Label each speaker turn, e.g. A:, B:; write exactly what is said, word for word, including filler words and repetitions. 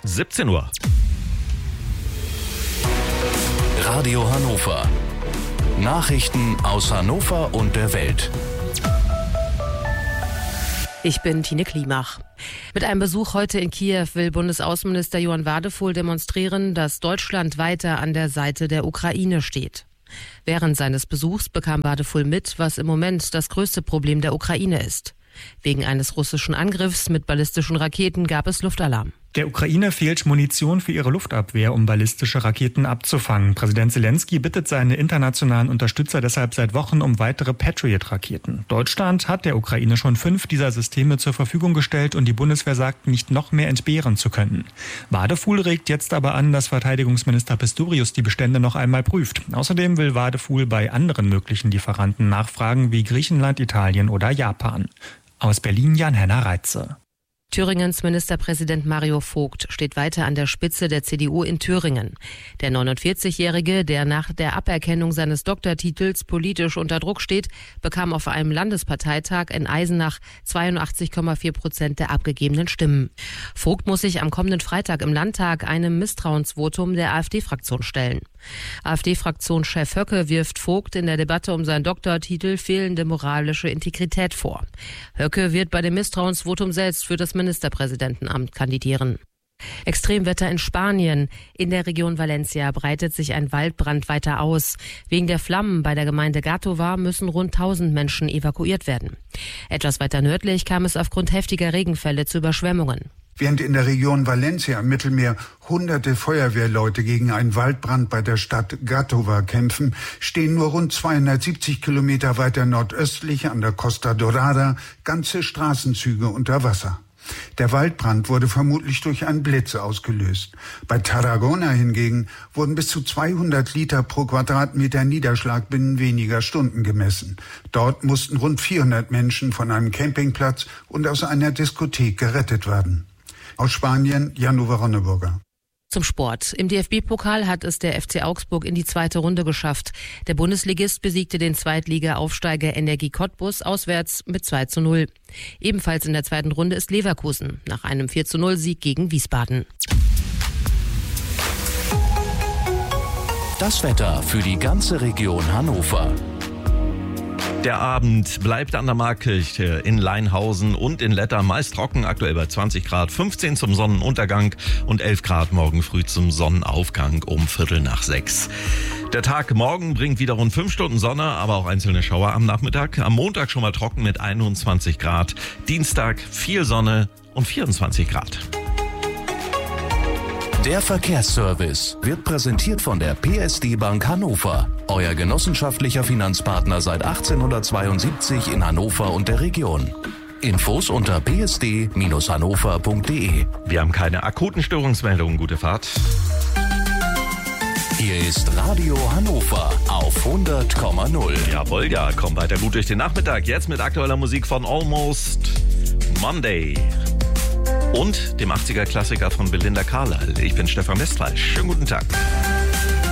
A: siebzehn Uhr.
B: Radio Hannover. Nachrichten aus Hannover und der Welt.
C: Ich bin Tine Klimach. Mit einem Besuch heute in Kiew will Bundesaußenminister Johann Wadefuhl demonstrieren, dass Deutschland weiter an der Seite der Ukraine steht. Während seines Besuchs bekam Wadefuhl mit, was im Moment das größte Problem der Ukraine ist. Wegen eines russischen Angriffs mit ballistischen Raketen gab es Luftalarm.
D: Der Ukraine fehlt Munition für ihre Luftabwehr, um ballistische Raketen abzufangen. Präsident Zelensky bittet seine internationalen Unterstützer deshalb seit Wochen um weitere Patriot-Raketen. Deutschland hat der Ukraine schon fünf dieser Systeme zur Verfügung gestellt und die Bundeswehr sagt, nicht noch mehr entbehren zu können. Wadefuhl regt jetzt aber an, dass Verteidigungsminister Pistorius die Bestände noch einmal prüft. Außerdem will Wadefuhl bei anderen möglichen Lieferanten nachfragen, wie Griechenland, Italien oder Japan. Aus Berlin Jan-Henner Reitze.
C: Thüringens Ministerpräsident Mario Vogt steht weiter an der Spitze der C D U in Thüringen. Der neunundvierzigjährige, der nach der Aberkennung seines Doktortitels politisch unter Druck steht, bekam auf einem Landesparteitag in Eisenach zweiundachtzig Komma vier Prozent der abgegebenen Stimmen. Vogt muss sich am kommenden Freitag im Landtag einem Misstrauensvotum der AfD-Fraktion stellen. AfD-Fraktionschef Höcke wirft Vogt in der Debatte um seinen Doktortitel fehlende moralische Integrität vor. Höcke wird bei dem Misstrauensvotum selbst für das Ministerpräsidentenamt kandidieren. Extremwetter in Spanien. In der Region Valencia breitet sich ein Waldbrand weiter aus. Wegen der Flammen bei der Gemeinde Gàtova müssen rund tausend Menschen evakuiert werden. Etwas weiter nördlich kam es aufgrund heftiger Regenfälle zu Überschwemmungen.
E: Während in der Region Valencia im Mittelmeer hunderte Feuerwehrleute gegen einen Waldbrand bei der Stadt Gàtova kämpfen, stehen nur rund zweihundertsiebzig Kilometer weiter nordöstlich an der Costa Dorada ganze Straßenzüge unter Wasser. Der Waldbrand wurde vermutlich durch einen Blitz ausgelöst. Bei Tarragona hingegen wurden bis zu zweihundert Liter pro Quadratmeter Niederschlag binnen weniger Stunden gemessen. Dort mussten rund vierhundert Menschen von einem Campingplatz und aus einer Diskothek gerettet werden. Aus Spanien, Jan-Uwe Ronneburger.
C: Zum Sport. Im D F B-Pokal hat es der F C Augsburg in die zweite Runde geschafft. Der Bundesligist besiegte den Zweitliga-Aufsteiger Energie Cottbus auswärts mit zwei zu null. Ebenfalls in der zweiten Runde ist Leverkusen nach einem vier zu null Sieg gegen Wiesbaden.
B: Das Wetter für die ganze Region Hannover.
A: Der Abend bleibt an der Markkirche in Leinhausen und in Letter meist trocken, aktuell bei zwanzig Grad, fünfzehn zum Sonnenuntergang und elf Grad morgen früh zum Sonnenaufgang um Viertel nach sechs. Der Tag morgen bringt wieder rund fünf Stunden Sonne, aber auch einzelne Schauer am Nachmittag. Am Montag schon mal trocken mit einundzwanzig Grad, Dienstag viel Sonne und vierundzwanzig Grad.
B: Der Verkehrsservice wird präsentiert von der P S D Bank Hannover, euer genossenschaftlicher Finanzpartner seit achtzehnhundertzweiundsiebzig in Hannover und der Region. Infos unter p s d Bindestrich hannover punkt d e.
A: Wir haben keine akuten Störungsmeldungen. Gute Fahrt.
B: Hier ist Radio Hannover auf hundert Komma null.
A: Jawohl, ja, komm weiter gut durch den Nachmittag. Jetzt mit aktueller Musik von Almost Monday und dem achtziger-Klassiker von Belinda Carlisle. Ich bin Stefan Westphal. Schönen guten Tag.